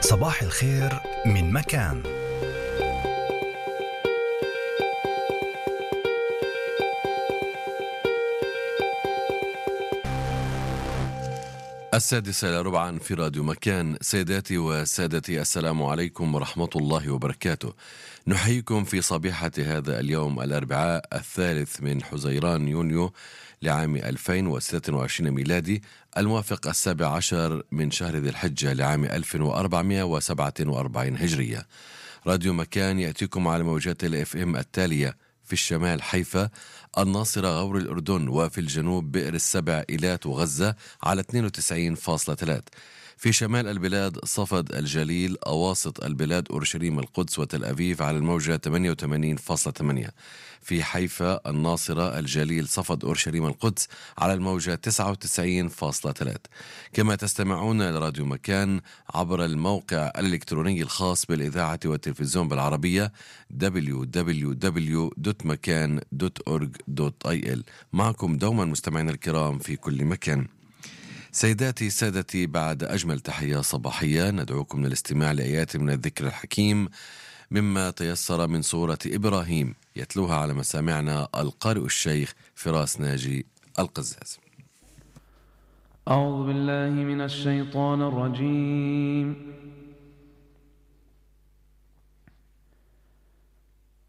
صباح الخير من مكان. السادسة إلى ربعا في راديو مكان. سيداتي وسادتي، السلام عليكم ورحمة الله وبركاته. نحييكم في صبيحة هذا اليوم الأربعاء 3 من حزيران يونيو لعام 2026 ميلادي، الموافق 17 من شهر ذي الحجة لعام 1447 هجرية. راديو مكان يأتيكم على موجات الFM التالية: في الشمال حيفا، الناصرة، غور الأردن، وفي الجنوب بئر السبع، إيلات وغزة على 92.3. في شمال البلاد صفد، الجليل، أواسط البلاد أورشليم، القدس وتل أبيب على الموجة 88.8. في حيفا، الناصرة، الجليل، صفد، أورشليم، القدس على الموجة 99.3. كما تستمعون إلى راديو مكان عبر الموقع الإلكتروني الخاص بالإذاعة والتلفزيون بالعربية www.makan.org.il. معكم دوما مستمعين الكرام في كل مكان. سيداتي سادتي، بعد أجمل تحية صباحية ندعوكم للاستماع لآيات من الذكر الحكيم مما تيسر من سورة إبراهيم، يتلوها على مسامعنا القارئ الشيخ فراس ناجي القزاز. أعوذ بالله من الشيطان الرجيم.